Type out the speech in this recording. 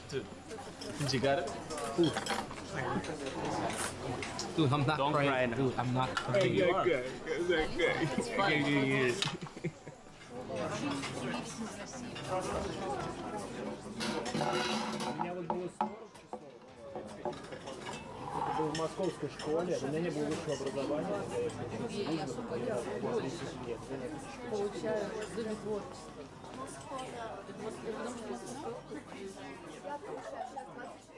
Dude, you got it? Dude, I'm not Don't crying. cry now. Dude, I'm not crying. You are. It's fine. У меня вот было 40 часов. Это был в московской школе, у меня не было высшего образования. Получаю зубы творчества.